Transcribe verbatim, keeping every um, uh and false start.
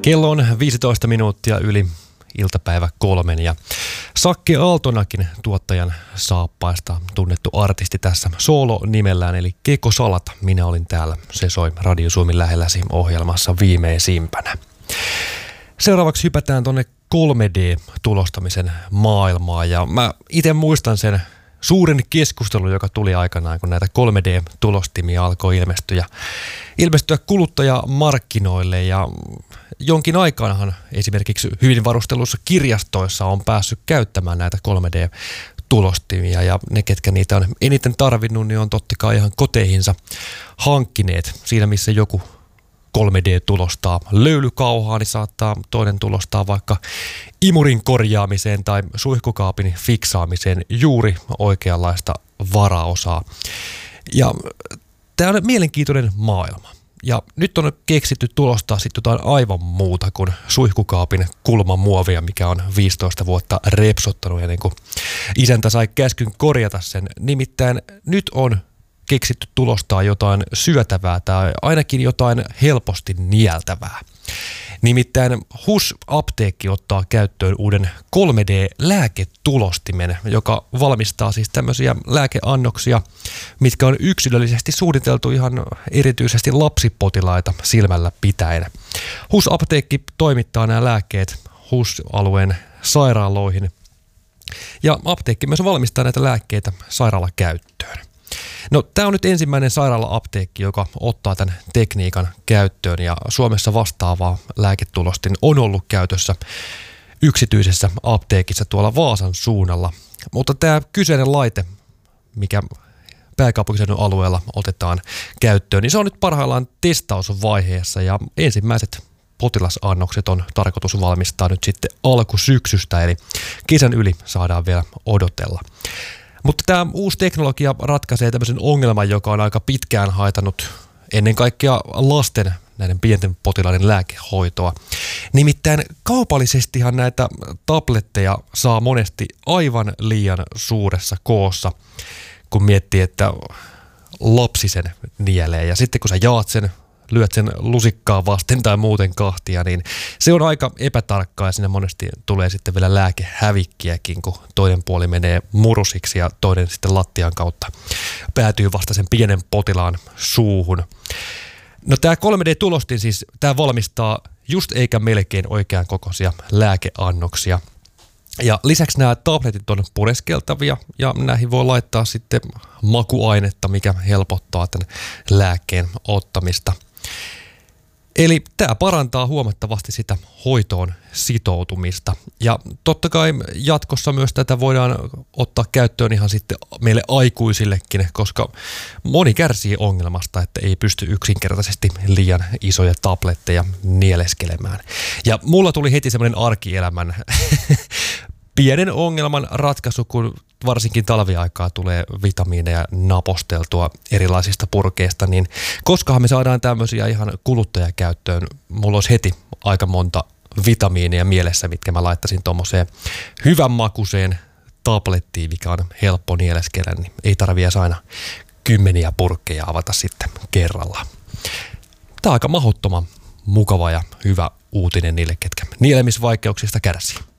Kello on viisitoista minuuttia yli iltapäivä kolmen ja Sakke Aaltonakin tuottajan saappaista tunnettu artisti tässä soolo-nimellään eli Keko Salata. Minä olin täällä, se soi Radio Suomi lähelläsi -ohjelmassa viimeisimpänä. Seuraavaksi hypätään tuonne kolme D-tulostamisen maailmaan ja mä itse muistan sen suuren keskustelun, joka tuli aikanaan, kun näitä kolme D-tulostimia alkoi ilmestyä, ilmestyä kuluttajamarkkinoille ja jonkin aikaanhan esimerkiksi hyvin varustelluissa kirjastoissa on päässyt käyttämään näitä kolme D-tulostimia ja ne, ketkä niitä on eniten tarvinnut, niin on totta kai ihan koteihinsa hankkineet. Siinä missä joku kolme D tulostaa löylykauhaa, niin saattaa toinen tulostaa vaikka imurin korjaamiseen tai suihkukaapin fiksaamiseen juuri oikeanlaista varaosaa. Ja tämä on mielenkiintoinen maailma. Ja nyt on keksitty tulostaa sitten jotain aivan muuta kuin suihkukaapin kulmamuovia, mikä on viisitoista vuotta repsottanut ennen kuin isäntä sai käskyn korjata sen. Nimittäin nyt on keksitty tulostaa jotain syötävää tai ainakin jotain helposti nieltävää. Nimittäin H U S-apteekki ottaa käyttöön uuden kolme D-lääketulostimen, joka valmistaa siis tämmöisiä lääkeannoksia, mitkä on yksilöllisesti suunniteltu ihan erityisesti lapsipotilaita silmällä pitäen. H U S-apteekki toimittaa nämä lääkkeet H U S-alueen sairaaloihin ja apteekki myös valmistaa näitä lääkkeitä sairaalakäyttöön. No, tämä on nyt ensimmäinen sairaala-apteekki, joka ottaa tämän tekniikan käyttöön ja Suomessa vastaavaa lääketulostin on ollut käytössä yksityisessä apteekissa tuolla Vaasan suunnalla. Mutta tämä kyseinen laite, mikä pääkaupunkiseudun alueella otetaan käyttöön, niin se on nyt parhaillaan testausvaiheessa ja ensimmäiset potilasannokset on tarkoitus valmistaa nyt sitten alkusyksystä, eli kesän yli saadaan vielä odotella. Mutta tämä uusi teknologia ratkaisee tämmöisen ongelman, joka on aika pitkään haitannut ennen kaikkea lasten, näiden pienten potilaiden lääkehoitoa. Nimittäin kaupallisestihan näitä tabletteja saa monesti aivan liian suuressa koossa, kun miettii, että lapsi sen nielee. Ja sitten kun sä jaat sen, lyöt sen lusikkaa vasten tai muuten kahtia, niin se on aika epätarkkaa ja sinne monesti tulee sitten vielä lääkehävikkiäkin, kun toinen puoli menee murusiksi ja toinen sitten lattian kautta päätyy vasta sen pienen potilaan suuhun. No tämä kolme D-tulostin siis, tämä valmistaa just eikä melkein oikean kokoisia lääkeannoksia. Ja lisäksi nämä tabletit on pureskeltavia ja näihin voi laittaa sitten makuainetta, mikä helpottaa tämän lääkkeen ottamista. Eli tämä parantaa huomattavasti sitä hoitoon sitoutumista. Ja totta kai jatkossa myös tätä voidaan ottaa käyttöön ihan sitten meille aikuisillekin, koska moni kärsii ongelmasta, että ei pysty yksinkertaisesti liian isoja tabletteja nieleskelemään. Ja mulla tuli heti semmoinen arkielämän pienen ongelman ratkaisu, kun varsinkin talviaikaa tulee vitamiineja naposteltua erilaisista purkeista, niin koskahan me saadaan tämmöisiä ihan kuluttajakäyttöön, mulla olisi heti aika monta vitamiineja mielessä, mitkä mä laittaisin tuommoiseen hyvän makuseen tablettiin, mikä on helppo nieleskellä, niin ei tarvitse aina kymmeniä purkkeja avata sitten kerralla. Tämä on aika mahdottoman mukava ja hyvä uutinen niille, ketkä nielemisvaikeuksista kärsii.